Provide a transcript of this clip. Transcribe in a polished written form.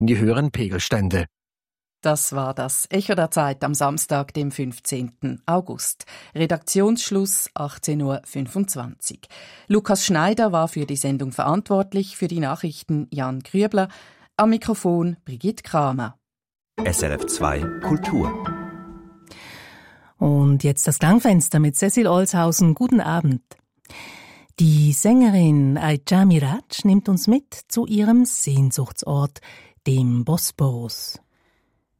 die höheren Pegelstände. Das war das Echo der Zeit am Samstag, dem 15. August. Redaktionsschluss 18.25 Uhr. Lukas Schneider war für die Sendung verantwortlich, für die Nachrichten Jan Grübler, am Mikrofon Brigitte Kramer. SRF 2 Kultur. Und jetzt das Klangfenster mit Cecil Olshausen. Guten Abend. Die Sängerin Ayça Miraç nimmt uns mit zu ihrem Sehnsuchtsort, dem Bosporus.